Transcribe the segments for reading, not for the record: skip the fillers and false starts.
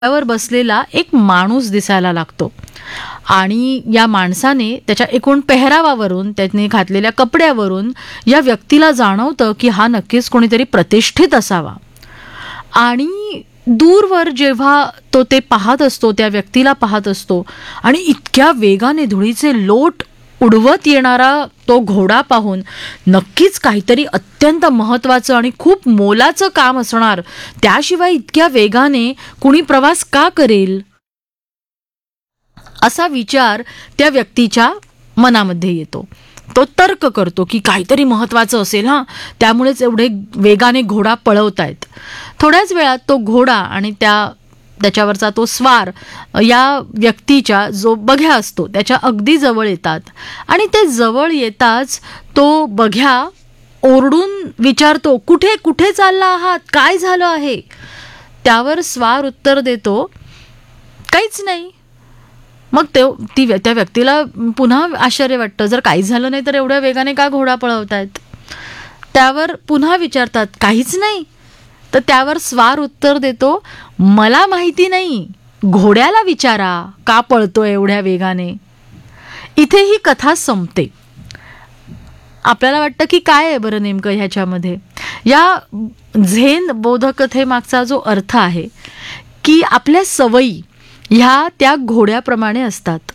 वर बसलेला एक माणूस दिसायला लागतो आणि या माणसाने त्याच्या एकूण पेहरावावरून, त्याने घातलेल्या कपड्यावरून या व्यक्तीला जाणवतं की हा नक्कीच कोणीतरी प्रतिष्ठित असावा. आणि दूरवर जेव्हा तो ते पाहत असतो, त्या व्यक्तीला पाहत असतो आणि इतक्या वेगाने धुळीचे लोट उडवत येणारा तो घोडा पाहून नक्कीच काहीतरी अत्यंत महत्त्वाचं आणि खूप मोलाचं काम असणार, त्याशिवाय इतक्या वेगाने कुणी प्रवास का करेल, असा विचार त्या व्यक्तीच्या मनामध्ये येतो. तो तर्क करतो की काहीतरी महत्त्वाचं असेल, त्यामुळेच एवढे वेगाने घोडा पळवतायत. थोड्याच वेळात तो घोडा आणि त्याच्यावरचा तो स्वार या व्यक्तीच्या जो बघ्या असतो त्याच्या अगदी जवळ येतात. आणि ते जवळ येताच तो बघ्या ओरडून विचारतो, कुठे कुठे चालला आहात, काय झालं आहे. त्यावर स्वार उत्तर देतो, काहीच नाही. मग त्या व्यक्तीला पुन्हा आश्चर्य वाटतं, जर काहीच झालं नाही तर एवढ्या वेगाने का घोडा पळवतायत. त्यावर पुन्हा विचारतात, काहीच नाही. तर त्यावर स्वार उत्तर देतो, मला माहिती नाही, घोड्याला विचारा का पळतोय एवढ्या वेगाने. इथे ही कथा संपते. आपल्याला वाटतं की काय आहे बरं नेमकं ह्याच्यामध्ये. या झेन बोधकथेमागचा जो अर्थ आहे की आपल्या सवयी ह्या त्या घोड्याप्रमाणे असतात.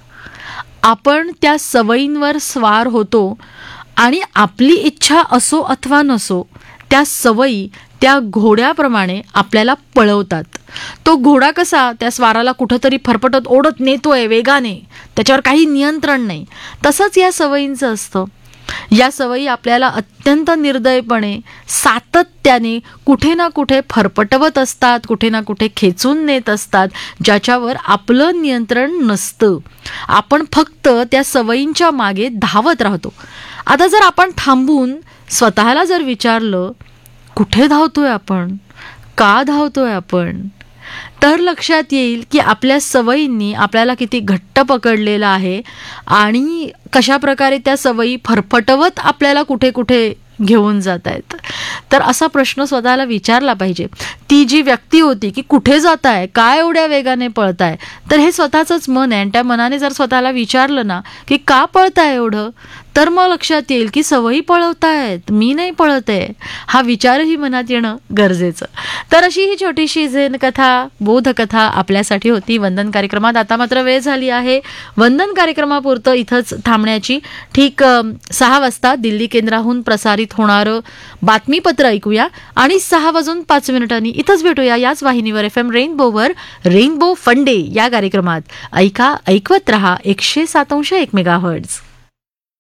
आपण त्या सवयींवर स्वार होतो आणि आपली इच्छा असो अथवा नसो, त्या सवयी त्या घोड्याप्रमाणे आपल्याला पळवतात. तो घोडा कसा त्या स्वाराला कुठंतरी फरफटत ओढत नेतोय वेगाने, त्याच्यावर काही नियंत्रण नाही, तसंच या सवयींचं असतं. या सवयी आपल्याला अत्यंत निर्दयपणे, सातत्याने कुठे ना कुठे फरफटवत असतात, कुठे ना कुठे खेचून नेत असतात, ज्याच्यावर आपलं नियंत्रण नसतं. आपण फक्त त्या सवयींच्या मागे धावत राहतो. आता जर आपण थांबून स्वतःला जर विचारलं, कुठे धावतोय आपण, का धावतोय आपण, तर लक्षात येईल की आपल्या सवयींनी आपल्याला किती घट्ट पकडलेलं आहे आणि कशा प्रकारे त्या सवयी फरफटवत आपल्याला कुठे कुठे घेऊन जात आहेत. तर असा प्रश्न स्वतःला विचारला पाहिजे. ती जी व्यक्ती होती की कुठे जाताय, काय एवढ्या वेगाने पळताय, तर हे स्वतःचंच मन आहे आणि त्या मनाने जर स्वतःला विचारलं ना की का पळताय एवढं, तर मग लक्षात येईल की सवयी पळवतायत, मी नाही पळते. हा विचारही मनात येणं गरजेचं. तर अशी ही छोटीशी झेन कथा, बोधकथा आपल्यासाठी होती वंदन कार्यक्रमात. आता मात्र वेळ झाली आहे वंदन कार्यक्रमापुरतं इथंच थांबण्याची. ठीक 6 वाजता दिल्ली केंद्राहून प्रसारित होणारं बातमीपत्र ऐकूया आणि 6:05 इथंच भेटूया याच वाहिनीवर FM रेनबोवर, रेनबो फंडे या कार्यक्रमात. ऐकत रहा 107.1 मेगाहर्ट्झ.